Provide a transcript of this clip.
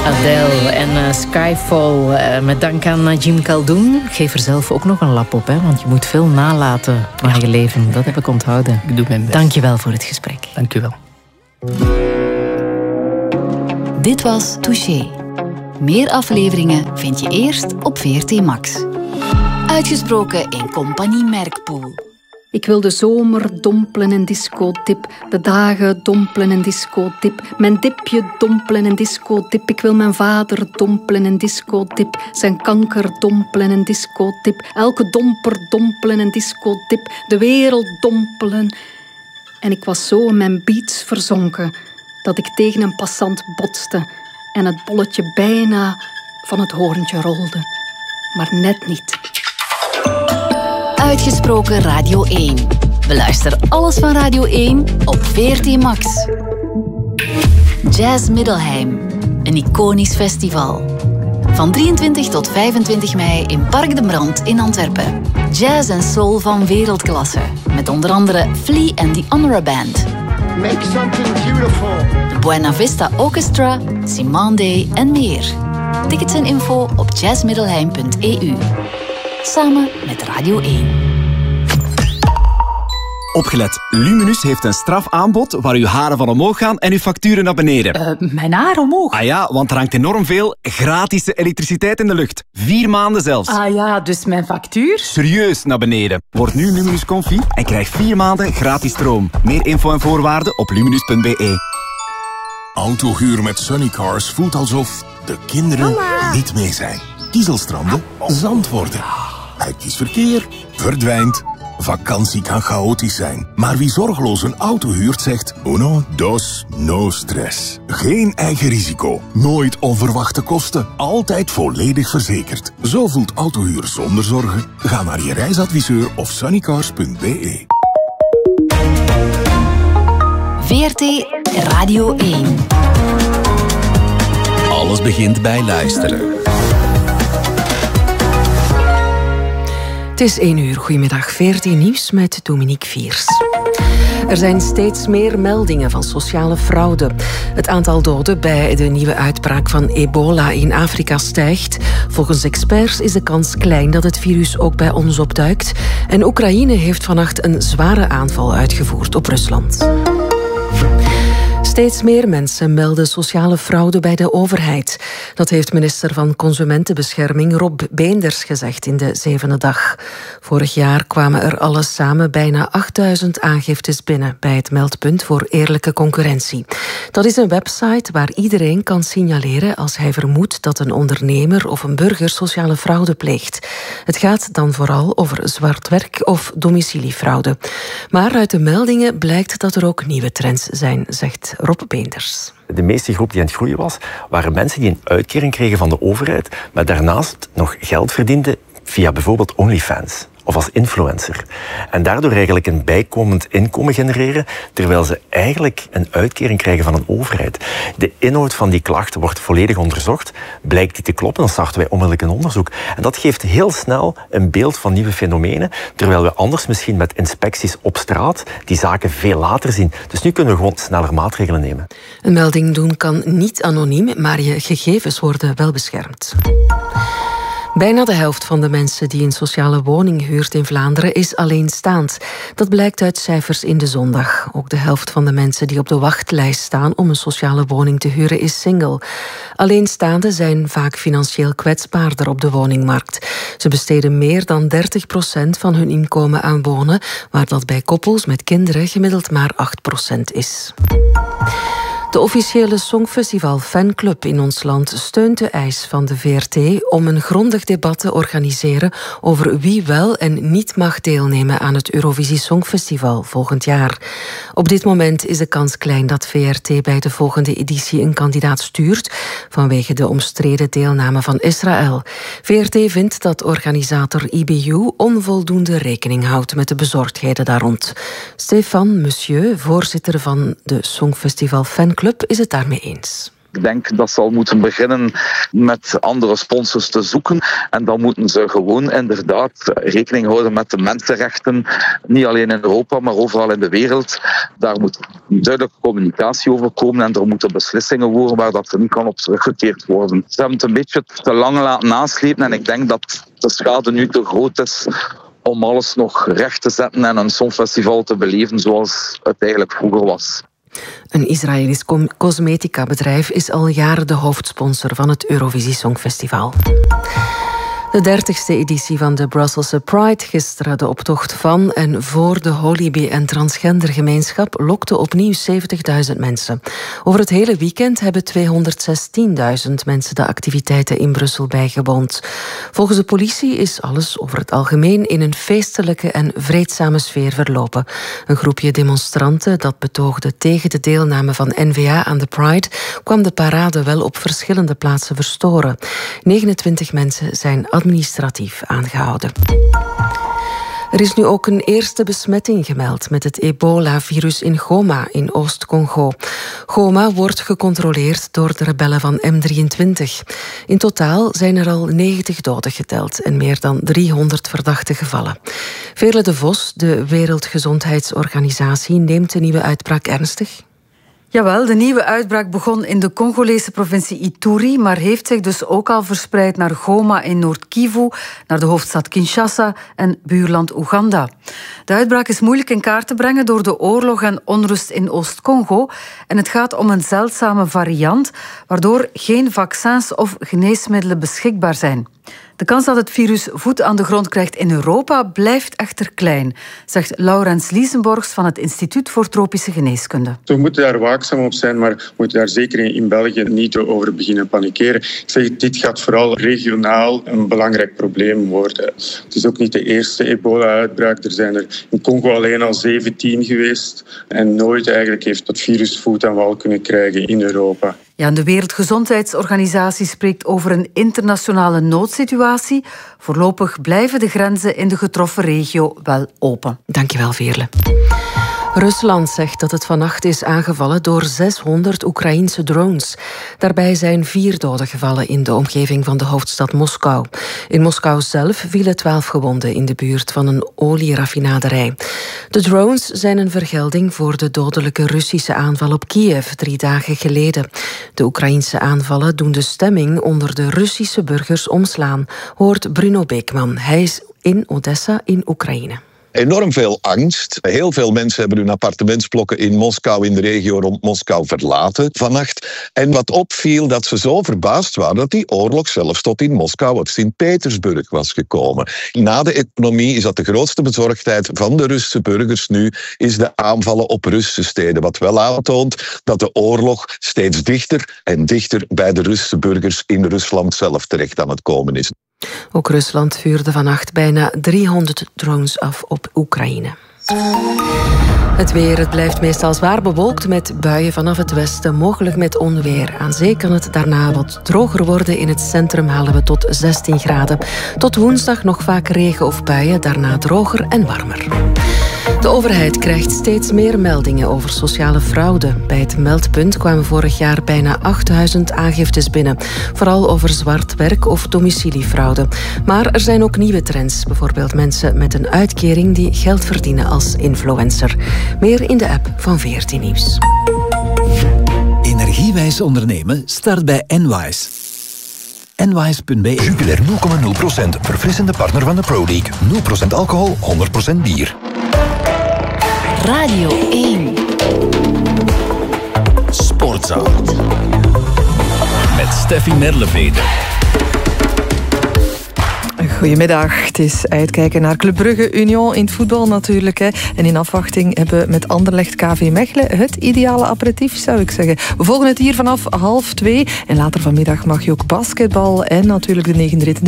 Adele en Skyfall. Met dank aan Najim Khaldoon. Geef er zelf ook nog een lap op, hè, want je moet veel nalaten naar je leven. Dat heb ik onthouden. Ik doe mijn best. Dank je wel voor het gesprek. Dank je wel. Dit was Touché. Meer afleveringen vind je eerst op VRT Max. Uitgesproken in Compagnie Merkpoel. Ik wil de zomer dompelen in discotip, de dagen dompelen in discotip, mijn dipje dompelen in discotip. Ik wil mijn vader dompelen in discotip, zijn kanker dompelen in discotip, elke domper dompelen in discotip, de wereld dompelen. En ik was zo in mijn beats verzonken dat ik tegen een passant botste en het bolletje bijna van het hoorntje rolde, maar net niet. Uitgesproken Radio 1. Beluister alles van Radio 1 op VRT Max. Jazz Middelheim. Een iconisch festival. Van 23 tot 25 mei in Park de Brand in Antwerpen. Jazz en soul van wereldklasse. Met onder andere Flea en The Honora Band. Make something beautiful. De Buena Vista Orchestra, Simande en meer. Tickets en info op jazzmiddelheim.eu. Samen met Radio 1. Opgelet, Luminus heeft een strafaanbod waar uw haren van omhoog gaan en uw facturen naar beneden. Mijn haar omhoog? Ah ja, want er hangt enorm veel gratis elektriciteit in de lucht. 4 maanden zelfs. Ah ja, dus mijn factuur? Serieus naar beneden. Word nu Luminus Confi en krijg 4 maanden gratis stroom. Meer info en voorwaarden op luminus.be. Autohuur met Sunnycars voelt alsof de kinderen niet mee zijn. Kiezelstranden, zand worden. Hectisch verkeer verdwijnt. Vakantie kan chaotisch zijn, maar wie zorgeloos een auto huurt zegt uno, dos, no stress. Geen eigen risico, nooit onverwachte kosten, altijd volledig verzekerd. Zo voelt autohuur zonder zorgen. Ga naar je reisadviseur of sunnycars.be. VRT Radio 1. Alles begint bij luisteren. Het is 1 uur. Goedemiddag. VRT Nieuws met Dominique Viers. Er zijn steeds meer meldingen van sociale fraude. Het aantal doden bij de nieuwe uitbraak van ebola in Afrika stijgt. Volgens experts is de kans klein dat het virus ook bij ons opduikt. En Oekraïne heeft vannacht een zware aanval uitgevoerd op Rusland. Steeds meer mensen melden sociale fraude bij de overheid. Dat heeft minister van Consumentenbescherming Rob Beenders gezegd in de 7e dag. Vorig jaar kwamen er alles samen bijna 8000 aangiftes binnen bij het meldpunt voor eerlijke concurrentie. Dat is een website waar iedereen kan signaleren als hij vermoedt dat een ondernemer of een burger sociale fraude pleegt. Het gaat dan vooral over zwart werk of domiciliefraude. Maar uit de meldingen blijkt dat er ook nieuwe trends zijn, zegt Rob Beenders. De meeste groep die aan het groeien was, waren mensen die een uitkering kregen van de overheid, maar daarnaast nog geld verdienden via bijvoorbeeld OnlyFans of als influencer. En daardoor eigenlijk een bijkomend inkomen genereren, terwijl ze eigenlijk een uitkering krijgen van een overheid. De inhoud van die klachten wordt volledig onderzocht. Blijkt die te kloppen, dan starten wij onmiddellijk een onderzoek. En dat geeft heel snel een beeld van nieuwe fenomenen, terwijl we anders misschien met inspecties op straat die zaken veel later zien. Dus nu kunnen we gewoon sneller maatregelen nemen. Een melding doen kan niet anoniem, maar je gegevens worden wel beschermd. Bijna de helft van de mensen die een sociale woning huurt in Vlaanderen is alleenstaand. Dat blijkt uit cijfers in De Zondag. Ook de helft van de mensen die op de wachtlijst staan om een sociale woning te huren is single. Alleenstaanden zijn vaak financieel kwetsbaarder op de woningmarkt. Ze besteden meer dan 30% van hun inkomen aan wonen, waar dat bij koppels met kinderen gemiddeld maar 8% is. De officiële Songfestival Fanclub in ons land steunt de eis van de VRT om een grondig debat te organiseren over wie wel en niet mag deelnemen aan het Eurovisie Songfestival volgend jaar. Op dit moment is de kans klein dat VRT bij de volgende editie een kandidaat stuurt vanwege de omstreden deelname van Israël. VRT vindt dat organisator IBU onvoldoende rekening houdt met de bezorgdheden daar rond. Stefan Monsieur, voorzitter van de Songfestival Fanclub, is het daarmee eens. Ik denk dat ze al moeten beginnen met andere sponsors te zoeken. En dan moeten ze gewoon inderdaad rekening houden met de mensenrechten. Niet alleen in Europa, maar overal in de wereld. Daar moet duidelijke communicatie over komen en er moeten beslissingen worden waar dat er niet kan op teruggekeerd worden. Ze hebben het een beetje te lang laten naslepen en ik denk dat de schade nu te groot is om alles nog recht te zetten en een songfestival te beleven zoals het eigenlijk vroeger was. Een Israëlisch cosmetica-bedrijf is al jaren de hoofdsponsor van het Eurovisie Songfestival. De 30e editie van de Brusselse Pride gisteren, de optocht van en voor de holy- en transgendergemeenschap, lokte opnieuw 70.000 mensen. Over het hele weekend hebben 216.000 mensen de activiteiten in Brussel bijgewoond. Volgens de politie is alles over het algemeen in een feestelijke en vreedzame sfeer verlopen. Een groepje demonstranten dat betoogde tegen de deelname van N-VA aan de Pride kwam de parade wel op verschillende plaatsen verstoren. 29 mensen zijn administratief aangehouden. Er is nu ook een eerste besmetting gemeld met het ebola-virus in Goma in Oost-Congo. Goma wordt gecontroleerd door de rebellen van M23. In totaal zijn er al 90 doden geteld en meer dan 300 verdachte gevallen. Veerle de Vos, de Wereldgezondheidsorganisatie, neemt de nieuwe uitbraak ernstig. Jawel, de nieuwe uitbraak begon in de Congolese provincie Ituri, maar heeft zich dus ook al verspreid naar Goma in Noord-Kivu, naar de hoofdstad Kinshasa en buurland Oeganda. De uitbraak is moeilijk in kaart te brengen door de oorlog en onrust in Oost-Congo. En het gaat om een zeldzame variant, waardoor geen vaccins of geneesmiddelen beschikbaar zijn. De kans dat het virus voet aan de grond krijgt in Europa blijft echter klein, zegt Laurens Liesenborgs van het Instituut voor Tropische Geneeskunde. We moeten daar waakzaam op zijn, maar we moeten daar zeker in België niet over beginnen panikeren. Ik zeg, dit gaat vooral regionaal een belangrijk probleem worden. Het is ook niet de eerste ebola-uitbraak. Er zijn er in Congo alleen al 17 geweest. En nooit eigenlijk heeft dat virus voet aan wal kunnen krijgen in Europa. Ja, de Wereldgezondheidsorganisatie spreekt over een internationale noodsituatie. Voorlopig blijven de grenzen in de getroffen regio wel open. Dankjewel, Veerle. Rusland zegt dat het vannacht is aangevallen door 600 Oekraïense drones. Daarbij zijn 4 doden gevallen in de omgeving van de hoofdstad Moskou. In Moskou zelf vielen 12 gewonden in de buurt van een olieraffinaderij. De drones zijn een vergelding voor de dodelijke Russische aanval op Kiev 3 dagen geleden. De Oekraïense aanvallen doen de stemming onder de Russische burgers omslaan, hoort Bruno Beekman. Hij is in Odessa in Oekraïne. Enorm veel angst. Heel veel mensen hebben hun appartementsblokken in Moskou, in de regio rond Moskou, verlaten vannacht. En wat opviel, dat ze zo verbaasd waren dat die oorlog zelfs tot in Moskou of Sint-Petersburg was gekomen. Na de economie is dat de grootste bezorgdheid van de Russische burgers nu, is de aanvallen op Russische steden. Wat wel aantoont dat de oorlog steeds dichter en dichter bij de Russische burgers in Rusland zelf terecht aan het komen is. Ook Rusland vuurde vannacht bijna 300 drones af op Oekraïne. Het weer, het blijft meestal zwaar bewolkt met buien vanaf het westen, mogelijk met onweer. Aan zee kan het daarna wat droger worden. In het centrum halen we tot 16 graden. Tot woensdag nog vaak regen of buien, daarna droger en warmer. De overheid krijgt steeds meer meldingen over sociale fraude. Bij het meldpunt kwamen vorig jaar bijna 8000 aangiftes binnen. Vooral over zwart werk of domiciliefraude. Maar er zijn ook nieuwe trends. Bijvoorbeeld mensen met een uitkering die geld verdienen als influencer. Meer in de app van VRT Nieuws. Energiewijs ondernemen start bij Enwise. Enwise.be. Jupiler 0,0%. Verfrissende partner van de Pro League. 0% alcohol, 100% bier. Radio 1. Sportzaal. Met Steffi Merleveder. Goedemiddag. Het is uitkijken naar Club Brugge Union in het voetbal natuurlijk. Hè. En in afwachting hebben we met Anderlecht KV Mechelen het ideale aperitief, zou ik zeggen. We volgen het hier vanaf 1:30. En later vanmiddag mag je ook basketbal en natuurlijk de 9e rit